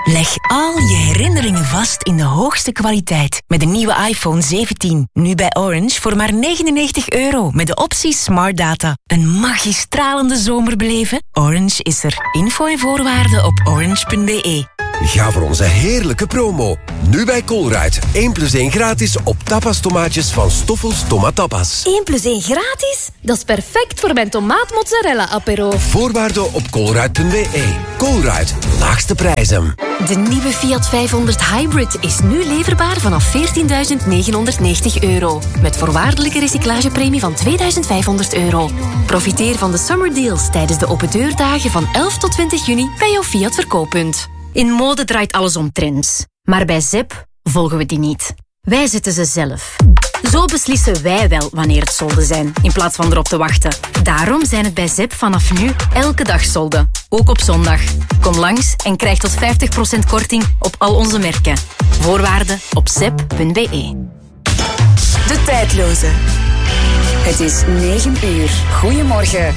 Leg al je herinneringen vast in de hoogste kwaliteit. Met de nieuwe iPhone 17. Nu bij Orange voor maar €99 met de optie Smart Data. Een magistralende zomer beleven? Orange is er. Info en voorwaarden op orange.be. Ga voor onze heerlijke promo. Nu bij Colruyt. 1+1 gratis op tapastomaatjes van Stoffels Tomatapas. 1+1 gratis? Dat is perfect voor mijn tomaat-mozzarella apero. Voorwaarden op colruyt.be. Colruyt. Laagste prijzen. De nieuwe Fiat 500 Hybrid is nu leverbaar vanaf €14.990. Met voorwaardelijke recyclagepremie van €2.500. Profiteer van de summer deals tijdens de opendeurdagen van 11 tot 20 juni bij jouw Fiat verkooppunt. In mode draait alles om trends. Maar bij ZEP volgen we die niet. Wij zetten ze zelf. Zo beslissen wij wel wanneer het solden zijn, in plaats van erop te wachten. Daarom zijn het bij ZEP vanaf nu elke dag solden. Ook op zondag. Kom langs en krijg tot 50% korting op al onze merken. Voorwaarden op zep.be. De Tijdloze. Het is 9 uur. Goedemorgen.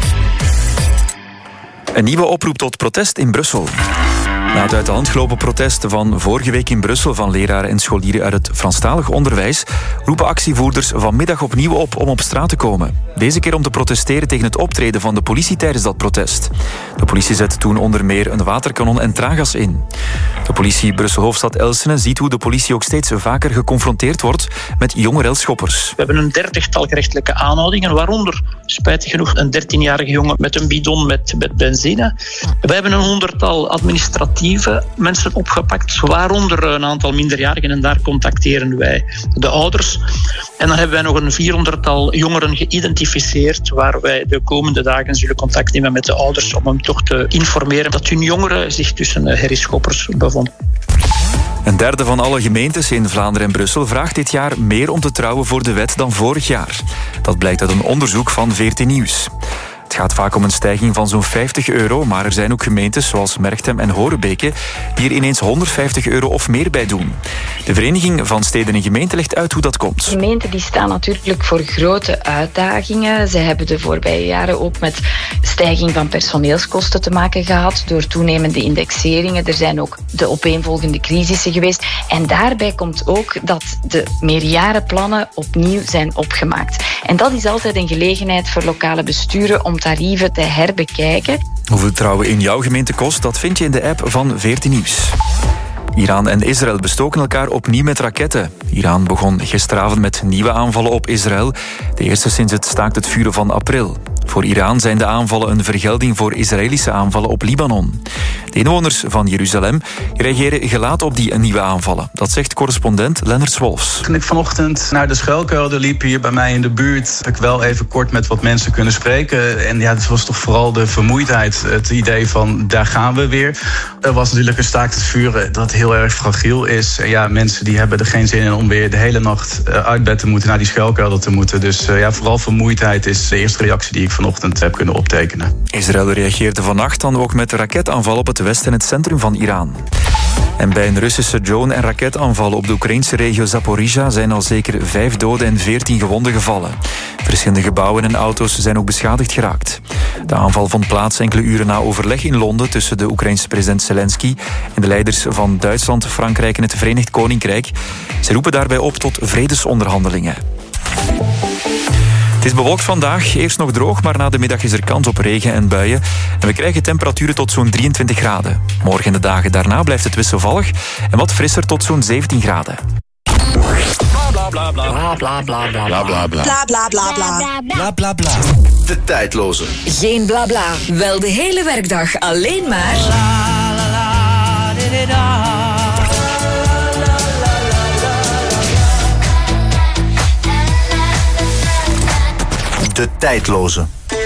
Een nieuwe oproep tot protest in Brussel. Na het uit de hand gelopen protest van vorige week in Brussel van leraren en scholieren uit het Franstalig onderwijs roepen actievoerders vanmiddag opnieuw op om op straat te komen. Deze keer om te protesteren tegen het optreden van de politie tijdens dat protest. De politie zette toen onder meer een waterkanon en traangas in. De politie Brussel-Hoofdstad Elsene ziet hoe de politie ook steeds vaker geconfronteerd wordt met jonge relschoppers. We hebben een 30-tal gerechtelijke aanhoudingen, waaronder spijtig genoeg een 13-jarige jongen met een bidon met benzine. We hebben een 100-tal administratieve mensen opgepakt, waaronder een aantal minderjarigen, en daar contacteren wij de ouders. En dan hebben wij nog een 400-tal jongeren geïdentificeerd, waar wij de komende dagen zullen contact nemen met de ouders om hem toch te informeren dat hun jongeren zich tussen herrieschoppers bevonden. Een derde van alle gemeentes in Vlaanderen en Brussel vraagt dit jaar meer om te trouwen voor de wet dan vorig jaar. Dat blijkt uit een onderzoek van VRT Nieuws. Het gaat vaak om een stijging van zo'n €50, maar er zijn ook gemeentes zoals Merchtem en Horebeke die er ineens €150 of meer bij doen. De Vereniging van Steden en Gemeenten legt uit hoe dat komt. Gemeenten die staan natuurlijk voor grote uitdagingen. Zij hebben de voorbije jaren ook met stijging van personeelskosten te maken gehad door toenemende indexeringen. Er zijn ook de opeenvolgende crisissen geweest. En daarbij komt ook dat de meerjarenplannen opnieuw zijn opgemaakt. En dat is altijd een gelegenheid voor lokale besturen om tarieven te herbekijken. Hoeveel trouwen in jouw gemeente kost, dat vind je in de app van VRT Nieuws. Iran en Israël bestoken elkaar opnieuw met raketten. Iran begon gisteravond met nieuwe aanvallen op Israël. De eerste sinds het staakt het vuren van april. Voor Iran zijn de aanvallen een vergelding voor Israëlische aanvallen op Libanon. De inwoners van Jeruzalem reageren gelaten op die nieuwe aanvallen. Dat zegt correspondent Lennart Wolfs. Toen ik vanochtend naar de schuilkelder liep hier bij mij in de buurt, heb ik wel even kort met wat mensen kunnen spreken. En ja, het was toch vooral de vermoeidheid. Het idee van, daar gaan we weer. Er was natuurlijk een staakt het vuren dat heel erg fragiel is. En ja, mensen die hebben er geen zin in om weer de hele nacht uit bed te moeten, naar die schuilkelder te moeten. Dus ja, vooral vermoeidheid is de eerste reactie die ik vanochtend heb kunnen optekenen. Israël reageerde vannacht dan ook met raketaanval op het westen en het centrum van Iran. En bij een Russische drone- en raketaanval op de Oekraïnse regio Zaporizhzhia zijn al zeker 5 doden en 14 gewonden gevallen. Verschillende gebouwen en auto's zijn ook beschadigd geraakt. De aanval vond plaats enkele uren na overleg in Londen tussen de Oekraïnse president Zelensky en de leiders van Duitsland, Frankrijk en het Verenigd Koninkrijk. Ze roepen daarbij op tot vredesonderhandelingen. Het is bewolkt vandaag, eerst nog droog, maar na de middag is er kans op regen en buien. En we krijgen temperaturen tot zo'n 23 graden. Morgen en de dagen daarna blijft het wisselvallig en wat frisser tot zo'n 17 graden. Bla bla bla bla bla bla bla bla bla bla bla bla bla bla. De Tijdloze. Geen bla bla, wel de hele werkdag alleen maar. De Tijdloze.